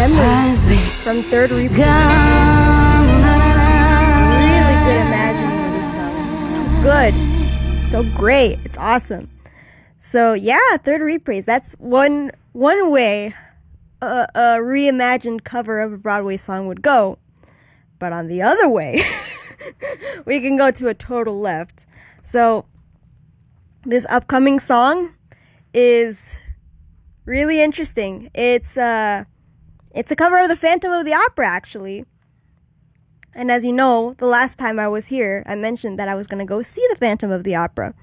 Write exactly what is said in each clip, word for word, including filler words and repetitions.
Memories from Third Reaper. Really good imagining of this song. It's so good. So great. It's awesome. So yeah, Third Reprise. That's one one way a, a reimagined cover of a Broadway song would go. But on the other way, we can go to a total left. So this upcoming song is really interesting. It's uh it's a cover of the Phantom of the Opera, actually. And as you know, the last time I was here, I mentioned that I was going to go see the Phantom of the Opera.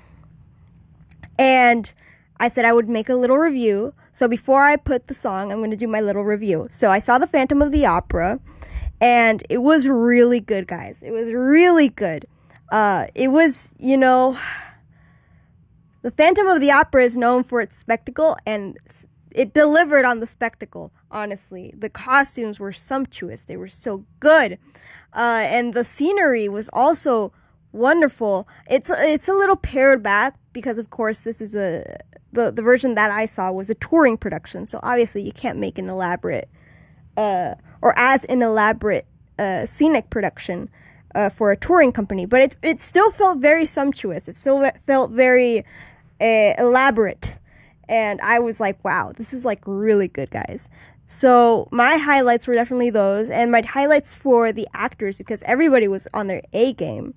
And I said I would make a little review. So before I put the song, I'm going to do my little review. So I saw the Phantom of the Opera, and it was really good, guys. It was really good. Uh, it was, you know, the Phantom of the Opera is known for its spectacle, and it delivered on the spectacle, honestly. The costumes were sumptuous. They were so good. Uh, and the scenery was also wonderful. It's it's a little pared back because, of course, this is a the, the version that I saw was a touring production. So obviously you can't make an elaborate uh, or as an elaborate uh, scenic production uh, for a touring company. But it, it still felt very sumptuous. It still felt very uh, elaborate. And I was like, wow, this is like really good, guys. So my highlights were definitely those. And my highlights for the actors, because everybody was on their A game,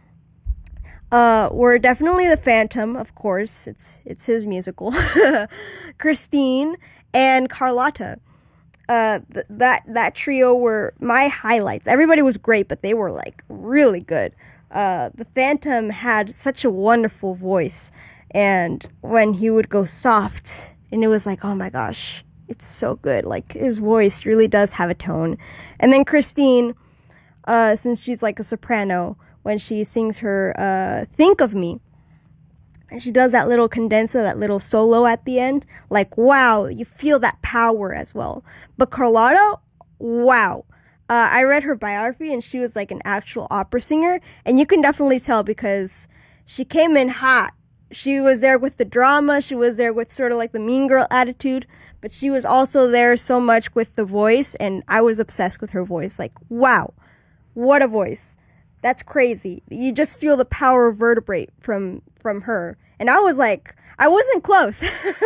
uh, were definitely the Phantom, of course. It's it's his musical. Christine and Carlotta. Uh, th- that, that trio were my highlights. Everybody was great, but they were like really good. Uh, the Phantom had such a wonderful voice. And when he would go soft, and it was like, oh my gosh, it's so good. Like, his voice really does have a tone. And then Christine, uh, since she's like a soprano, when she sings her uh, Think of Me, and she does that little cadenza, that little solo at the end, like, wow, you feel that power as well. But Carlotta, wow. Uh, I read her biography, and she was like an actual opera singer, and you can definitely tell because she came in hot. She was there with the drama. She was there with sort of like the mean girl attitude, but she was also there so much with the voice, and I was obsessed with her voice. Like, wow, what a voice. That's crazy. You just feel the power reverberate from, from her. And I was like, I wasn't close.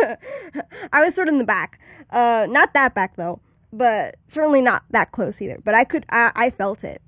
I was sort of in the back. Uh, not that back though, but certainly not that close either. But I could, I, I felt it.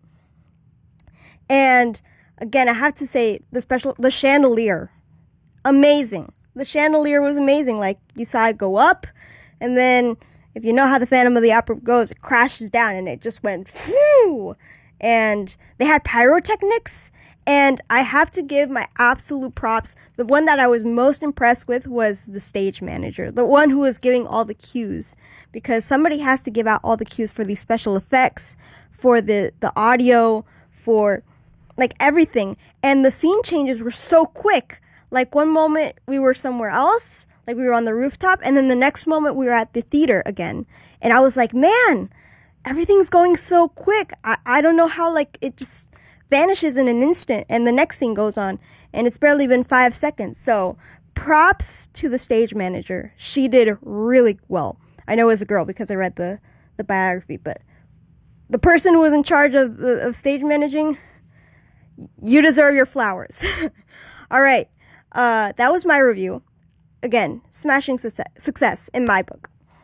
And again, I have to say the special, the chandelier. Amazing. The chandelier was amazing. Like, you saw it go up, and then, if you know how the Phantom of the Opera goes, it crashes down, and it just went, whew! And they had pyrotechnics, and I have to give my absolute props. The one that I was most impressed with was the stage manager, the one who was giving all the cues, because somebody has to give out all the cues for these special effects, for the, the audio, for, like, everything. And the scene changes were so quick. Like, one moment we were somewhere else, like we were on the rooftop, and then the next moment we were at the theater again. And I was like, man, everything's going so quick. I, I don't know how, like, it just vanishes in an instant, and the next scene goes on, and it's barely been five seconds. So, props to the stage manager. She did really well. I know it was a girl because I read the, the biography, but the person who was in charge of, of stage managing, you deserve your flowers. All right. Uh, that was my review. Again, smashing success, success in my book.